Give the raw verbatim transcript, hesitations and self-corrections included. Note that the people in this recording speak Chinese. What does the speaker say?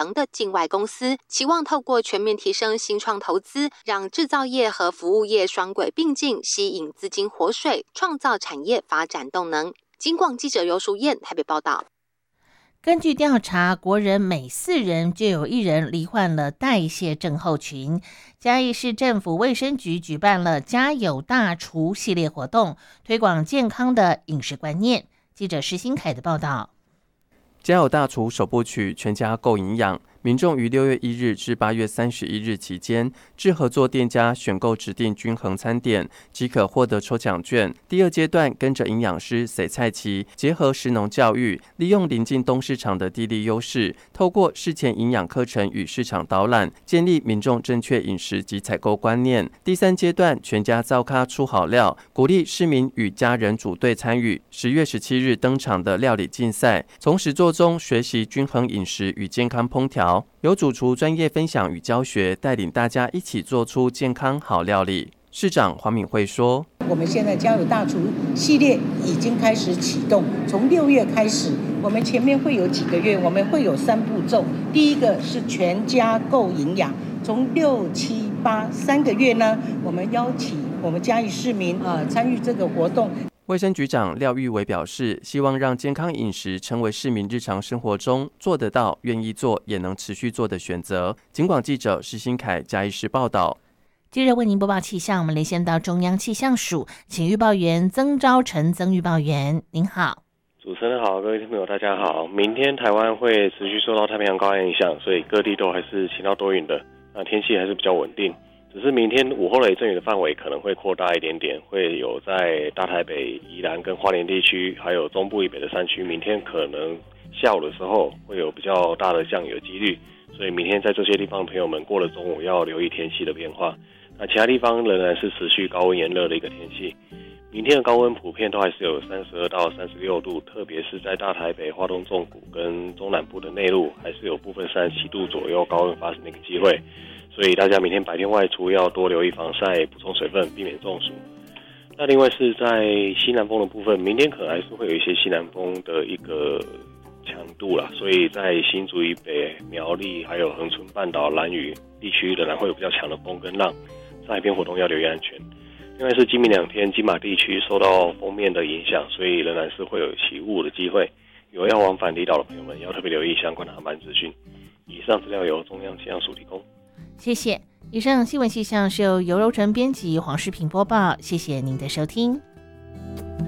强的境外公司，期望透过全面提升新创投资，让制造业和服务业双轨并进，吸引资金活水，创造产业发展动能。金广记者游淑燕台北报道。 根据调查，国人每四人就有一人罹患了代谢症候群。嘉义市政府卫生局举办了家有大厨系列活动，推广健康的饮食观念。记者施新凯的报道。 家有大厨首部曲全家够营养，民众于六月一日至八月三十一日期间，至合作店家选购指定均衡餐点，即可获得抽奖券。第二阶段跟着营养师洗菜奇，结合食农教育，利用临近东市场的地利优势，透过事前营养课程与市场导览，建立民众正确饮食及采购观念。第三阶段全家灶咖出好料，鼓励市民与家人组队参与十月十七日登场的料理竞赛，从实作中学习均衡饮食与健康烹调，由主厨专业分享与教学，带领大家一起做出健康好料理。市长黄敏惠说， 我们现在家有大厨系列已经开始启动，从六月开始，我们前面会有几个月，我们会有三步骤。第一个是全家够营养，从六七八三个月呢，我们邀请我们嘉义市民呃参与这个活动。 卫生局长廖玉伟表示，希望让健康饮食成为市民日常生活中做得到、愿意做、也能持续做的选择。警广记者施新凯嘉义市报道。 接着为您播报气象，我们连线到中央气象署，请预报员曾昭成曾预报员，您好。 主持人好，各位听众朋友大家好。明天台湾会持续受到太平洋高压影响，所以各地都还是晴到多云的，那天气还是比较稳定。只是明天午后雷阵雨的范围可能会扩大一点点，会有在大台北、宜兰跟花莲地区，还有中部以北的山区，明天可能下午的时候会有比较大的降雨的几率，所以明天在这些地方朋友们过了中午要留意天气的变化。那其他地方仍然是持续高温炎热的一个天气，明天的高温普遍都还是有三十二到三十六度，特别是在大台北、花东纵谷跟中南部的内陆，还是有部分三十七度左右高温发生的一个机会。所以大家明天白天外出要多留意防晒、补充水分，避免中暑。那另外是在西南风的部分，明天可能还是会有一些西南风的一个强度啦，所以在新竹以北、苗栗还有恒春半岛、兰屿地区仍然会有比较强的风跟浪，在海边活动要留意安全。另外是今明两天金马地区受到锋面的影响，所以仍然是会有起雾的机会，有要往返离岛的朋友们要特别留意相关的航班资讯。以上资料由中央气象署提供。 谢谢。以上新闻气象是由尤柔成编辑，黄世平播报。谢谢您的收听。